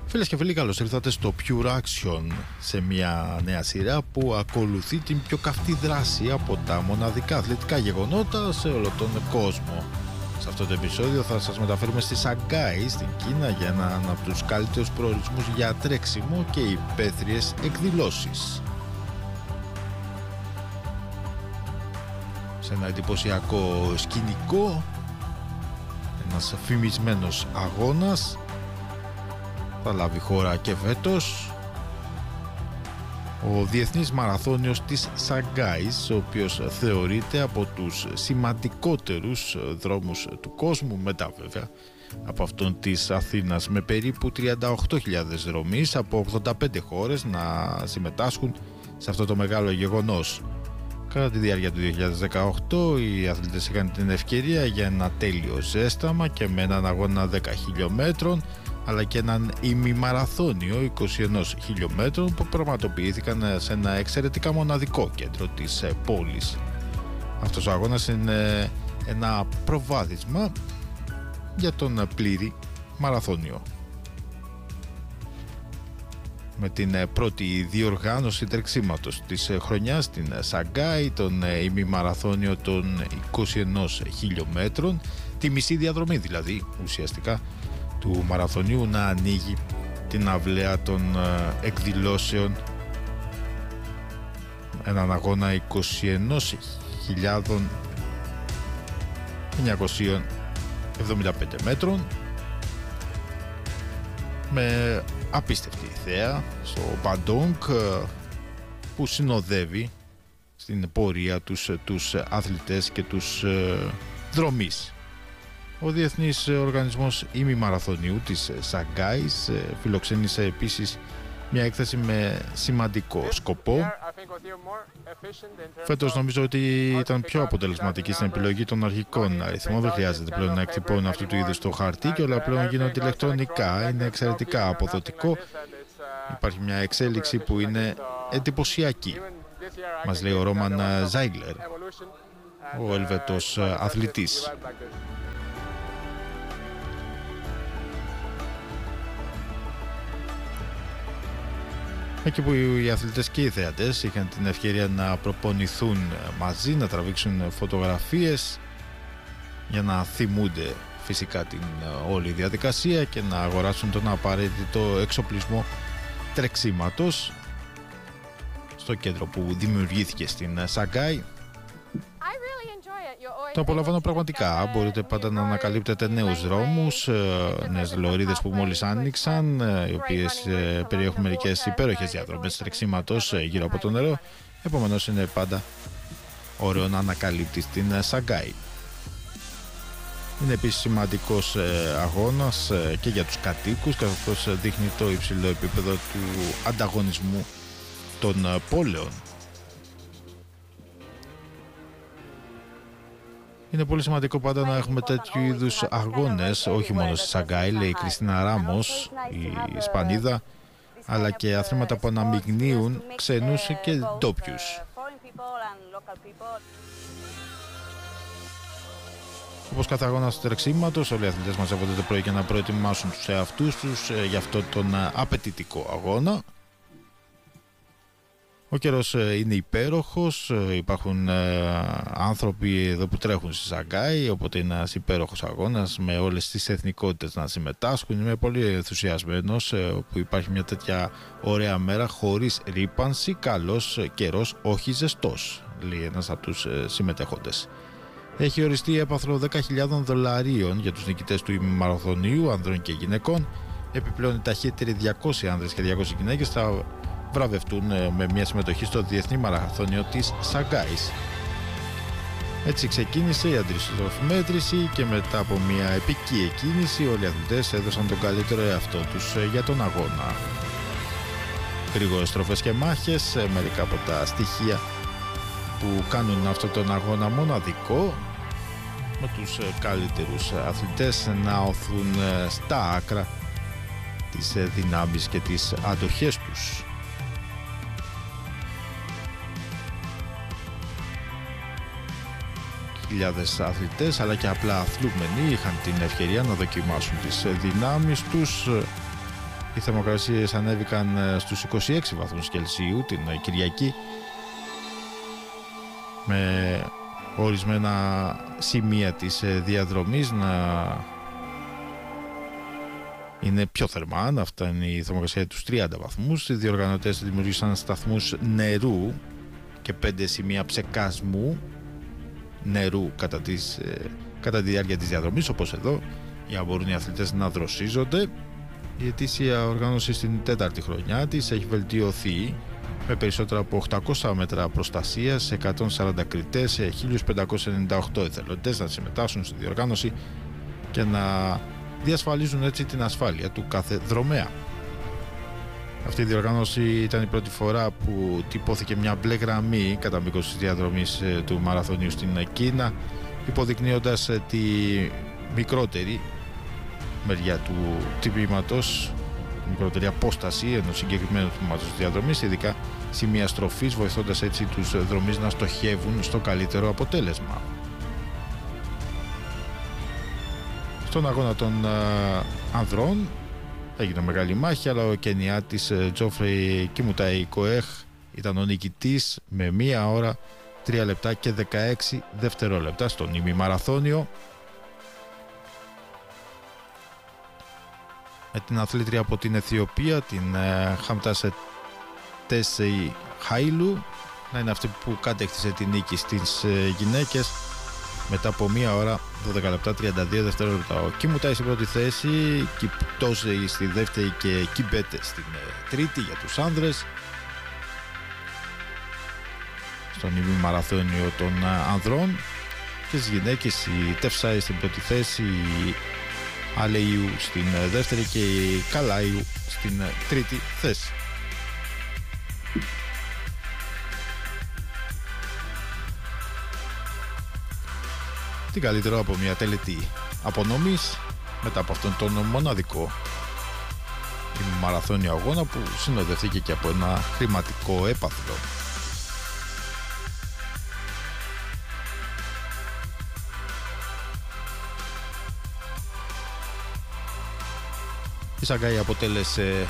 Φίλες και φίλοι, καλώς ήρθατε στο Pure Action, σε μια νέα σειρά που ακολουθεί την πιο καυτή δράση από τα μοναδικά αθλητικά γεγονότα σε όλο τον κόσμο. Σε αυτό το επεισόδιο θα σας μεταφέρουμε στη Σανγκάη, στην Κίνα, για έναν από τους καλύτερους προορισμούς για τρέξιμο και υπαίθριες εκδηλώσεις. Σε ένα εντυπωσιακό σκηνικό, ένας φημισμένος αγώνας θα λάβει χώρα και φέτος, ο Διεθνής Μαραθώνιος της Σανγκάης, ο οποίος θεωρείται από τους σημαντικότερους δρόμους του κόσμου, μετά βέβαια από αυτόν της Αθήνας, με περίπου 38.000 δρομείς από 85 χώρες να συμμετάσχουν σε αυτό το μεγάλο γεγονός. Κατά τη διάρκεια του 2018 οι αθλητές είχαν την ευκαιρία για ένα τέλειο ζέσταμα και με έναν αγώνα 10 χιλιόμετρων, αλλά και έναν ημιμαραθώνιο 21 χιλιόμετρων που πραγματοποιήθηκαν σε ένα εξαιρετικά μοναδικό κέντρο της πόλης. Αυτός ο αγώνας είναι ένα προβάδισμα για τον πλήρη μαραθώνιο. Με την πρώτη διοργάνωση τρεξίματος της χρονιάς στην Σανγκάη, τον ημιμαραθώνιο των 21 χιλιόμετρων, τη μισή διαδρομή δηλαδή ουσιαστικά του μαραθωνίου, να ανοίγει την αυλαία των εκδηλώσεων, έναν αγώνα 21.975 μέτρων με απίστευτη θέα στο Παντόγκ, που συνοδεύει στην πορεία τους αθλητές και τους δρομείς. Ο Διεθνής Οργανισμός Ημιμαραθωνίου της Σανγκάης φιλοξένησε επίσης μια έκθεση με σημαντικό σκοπό. Φέτος νομίζω ότι ήταν πιο αποτελεσματική στην επιλογή των αρχικών αριθμών. Δεν χρειάζεται πλέον να εκτυπώνουν αυτού του είδους το χαρτί και όλα πλέον γίνονται ηλεκτρονικά. Είναι εξαιρετικά αποδοτικό. Υπάρχει μια εξέλιξη που είναι εντυπωσιακή, μας λέει ο Ρόμαν Ζάιγκλερ, ο Ελβετός αθλητής. Εκεί που οι αθλητές και οι θεατές είχαν την ευκαιρία να προπονηθούν μαζί, να τραβήξουν φωτογραφίες για να θυμούνται φυσικά την όλη διαδικασία και να αγοράσουν τον απαραίτητο εξοπλισμό τρεξίματος στο κέντρο που δημιουργήθηκε στην Σανγκάη. Το απολαμβάνω πραγματικά. Μπορείτε πάντα να ανακαλύπτετε νέους δρόμους, νέες λωρίδες που μόλις άνοιξαν, οι οποίες περιέχουν μερικές υπέροχες διαδρομές τρεξίματος γύρω από το νερό. Επομένως είναι πάντα ωραίο να ανακαλύπτεις την Σανγκάη. Είναι επίσης σημαντικός αγώνας και για τους κατοίκους, καθώς δείχνει το υψηλό επίπεδο του ανταγωνισμού των πόλεων. Είναι πολύ σημαντικό πάντα να έχουμε τέτοιου είδους αγώνες, όχι μόνο στη Σανγκάη, λέει η Κριστίνα Ράμος, η Ισπανίδα, αλλά και αθλήματα που αναμειγνύουν ξένους και ντόπιους. Όπως κάθε αγώνας τρεξίματος, όλοι οι αθλητές μαζεύονται το πρωί για να προετοιμάσουν τους εαυτούς τους για αυτό τον απαιτητικό αγώνα. Ο καιρός είναι υπέροχος, υπάρχουν άνθρωποι εδώ που τρέχουν στη Σανγκάη, οπότε είναι ένας υπέροχος αγώνας με όλες τις εθνικότητες να συμμετάσχουν. Είμαι πολύ ενθουσιασμένος που υπάρχει μια τέτοια ωραία μέρα χωρίς ρύπανση, καλός καιρός, όχι ζεστός, λέει ένας από τους συμμετέχοντες. Έχει οριστεί έπαθρο $10.000 για τους νικητές του ημιμαραθωνίου, ανδρών και γυναικών. Επιπλέον οι ταχύτεροι 200 άνδρες και 200 γυναίκες θα βραβευτούν με μια συμμετοχή στο Διεθνή Μαραθώνιο της Σανγκάης. Έτσι ξεκίνησε η αντιστροφή μέτρηση και μετά από μια επική εκκίνηση όλοι οι αθλητές έδωσαν τον καλύτερο εαυτό τους για τον αγώνα. Γρήγορες στροφές και μάχες, μερικά από τα στοιχεία που κάνουν αυτόν τον αγώνα μοναδικό, με τους καλύτερους αθλητές να οθούν στα άκρα τις δυνάμεις και τις αντοχές τους. Χιλιάδες αθλητές αλλά και απλά αθλούμενοι είχαν την ευκαιρία να δοκιμάσουν τις δυνάμεις τους Οι θερμοκρασίες ανέβηκαν στους 26 βαθμούς Κελσίου την Κυριακή, με ορισμένα σημεία της διαδρομής να είναι πιο θερμά, να φτάνει η θερμοκρασία τους 30 βαθμούς. Οι διοργανωτές δημιούργησαν σταθμούς νερού και 5 σημεία ψεκάσμου νερού κατά τη διάρκεια της διαδρομής, όπως εδώ, για να μπορούν οι αθλητές να δροσίζονται. Η ετήσια οργάνωση στην 4η χρονιά της έχει βελτιωθεί με περισσότερα από 800 μέτρα προστασίας σε 140 κριτές, σε 1598 εθελοντές να συμμετάσχουν στη διοργάνωση και να διασφαλίζουν έτσι την ασφάλεια του κάθε δρομέα. Αυτή η διοργάνωση ήταν η πρώτη φορά που τυπώθηκε μια μπλε γραμμή κατά μήκος της διαδρομής του μαραθωνίου στην Κίνα, υποδεικνύοντας τη μικρότερη μεριά του τυπήματος, μικρότερη απόσταση ενός συγκεκριμένου τμήματος της διαδρομής, ειδικά σημεία στροφής, βοηθώντας έτσι τους δρομείς να στοχεύουν στο καλύτερο αποτέλεσμα. Στον αγώνα των ανδρών έγινε μεγάλη μάχη, αλλά ο Κενιάτης Τζόφρεϊ Κιμουτάι Κοέχ ήταν ο νικητής με 1 ώρα 3 λεπτά και 16 δευτερόλεπτα στον ημιμαραθώνιο, με την αθλήτρια από την Αιθιοπία, την Χαμτάσε Τέσεϊ Χάιλου, να είναι αυτή που κατέκτησε την νίκη στις γυναίκες μετά από 1 ώρα 12 λεπτά 32 δευτερόλεπτα. Ο Κιμουτάι στην πρώτη θέση, Κιπτόζεϊ στη δεύτερη και Κιμπέτε στην τρίτη για τους άνδρες. Στον ημιμαραθώνιο των ανδρών και στις γυναίκες η Τεφσάι στην πρώτη θέση, η Αλεϊού στην δεύτερη και η Καλάιου στην τρίτη θέση. Τι καλύτερο από μια τελετή απονομής μετά από αυτόν τον μοναδικό μαραθώνιο αγώνα που συνοδευτήκε και από ένα χρηματικό έπαθλο. Η Σαγκάη αποτέλεσε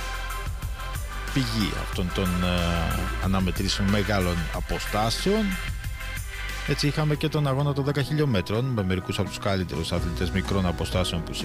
πηγή αυτών των αναμετρήσεων μεγάλων αποστάσεων. Έτσι είχαμε και τον αγώνα των 10 χιλιόμετρων με μερικούς από τους καλύτερους αθλητές μικρών αποστάσεων που